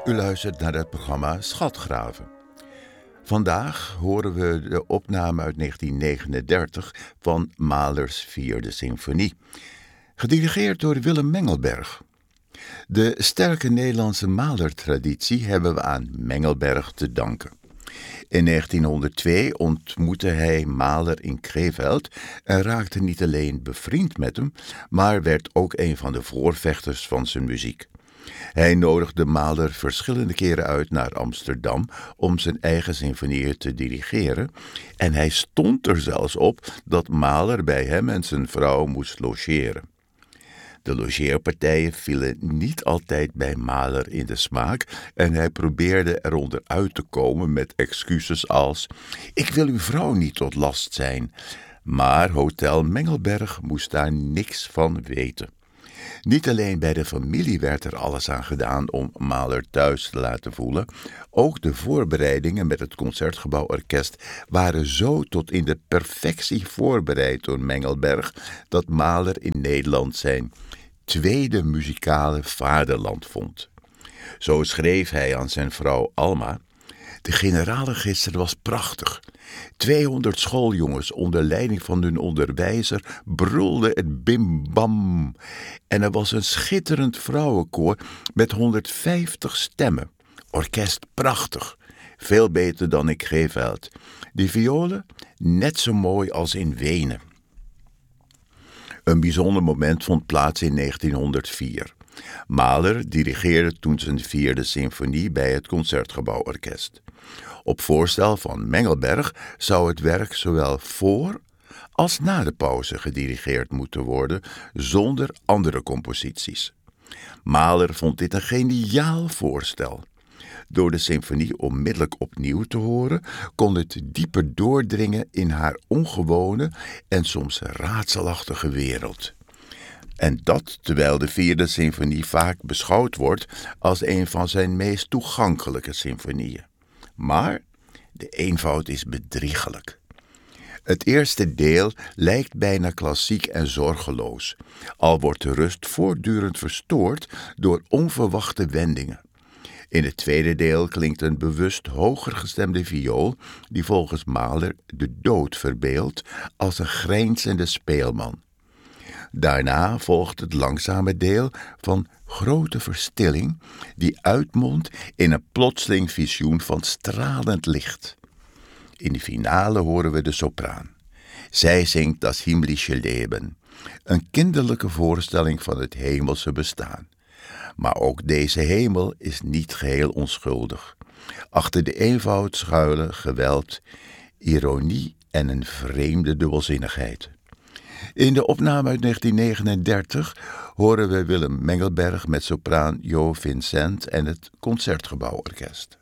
U luistert naar het programma Schatgraven. Vandaag horen we de opname uit 1939 van Mahlers Vierde Symfonie, gedirigeerd door Willem Mengelberg. De sterke Nederlandse Mahler-traditie hebben we aan Mengelberg te danken. In 1902 ontmoette hij Mahler in Krefeld en raakte niet alleen bevriend met hem, maar werd ook een van de voorvechters van zijn muziek. Hij nodigde Mahler verschillende keren uit naar Amsterdam om zijn eigen symfonieën te dirigeren en hij stond er zelfs op dat Mahler bij hem en zijn vrouw moest logeren. De logeerpartijen vielen niet altijd bij Mahler in de smaak en hij probeerde eronder uit te komen met excuses als: "Ik wil uw vrouw niet tot last zijn." Maar Hotel Mengelberg moest daar niks van weten. Niet alleen bij de familie werd er alles aan gedaan om Mahler thuis te laten voelen, ook de voorbereidingen met het Concertgebouworkest waren zo tot in de perfectie voorbereid door Mengelberg dat Mahler in Nederland zijn tweede muzikale vaderland vond. Zo schreef hij aan zijn vrouw Alma: "De generalenregister was prachtig. 200 schooljongens onder leiding van hun onderwijzer brulden het bim-bam. En er was een schitterend vrouwenkoor met 150 stemmen. Orkest prachtig. Veel beter dan in Krefeld. Die violen net zo mooi als in Wenen." Een bijzonder moment vond plaats in 1904. Mahler dirigeerde toen zijn vierde symfonie bij het Concertgebouworkest. Op voorstel van Mengelberg zou het werk zowel voor als na de pauze gedirigeerd moeten worden, zonder andere composities. Mahler vond dit een geniaal voorstel. Door de symfonie onmiddellijk opnieuw te horen, kon het dieper doordringen in haar ongewone en soms raadselachtige wereld. En dat terwijl de vierde symfonie vaak beschouwd wordt als een van zijn meest toegankelijke symfonieën. Maar de eenvoud is bedriegelijk. Het eerste deel lijkt bijna klassiek en zorgeloos, al wordt de rust voortdurend verstoord door onverwachte wendingen. In het tweede deel klinkt een bewust hoger gestemde viool die volgens Mahler de dood verbeeldt als een grijnzende speelman. Daarna volgt het langzame deel van grote verstilling die uitmondt in een plotseling visioen van stralend licht. In de finale horen we de sopraan. Zij zingt Das himmlische Leben, een kinderlijke voorstelling van het hemelse bestaan. Maar ook deze hemel is niet geheel onschuldig. Achter de eenvoud schuilen geweld, ironie en een vreemde dubbelzinnigheid. In de opname uit 1939 horen we Willem Mengelberg met sopraan Jo Vincent en het Concertgebouworkest.